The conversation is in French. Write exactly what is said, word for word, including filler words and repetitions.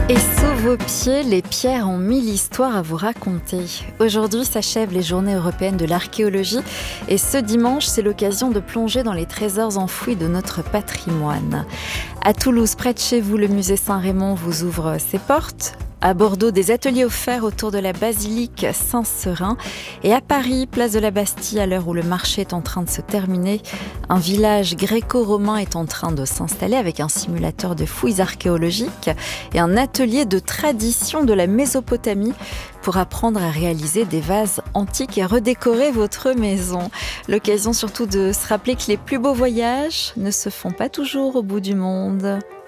Et sous vos pieds, les pierres ont mille histoires à vous raconter. Aujourd'hui s'achèvent les Journées européennes de l'archéologie et ce dimanche, c'est l'occasion de plonger dans les trésors enfouis de notre patrimoine. À Toulouse, près de chez vous, le musée Saint-Raymond vous ouvre ses portes. À Bordeaux, des ateliers offerts autour de la basilique Saint-Seurin. Et à Paris, place de la Bastille, à l'heure où le marché est en train de se terminer, un village gréco-romain est en train de s'installer avec un simulateur de fouilles archéologiques et un atelier de tradition de la Mésopotamie pour apprendre à réaliser des vases antiques et redécorer votre maison. L'occasion surtout de se rappeler que les plus beaux voyages ne se font pas toujours au bout du monde.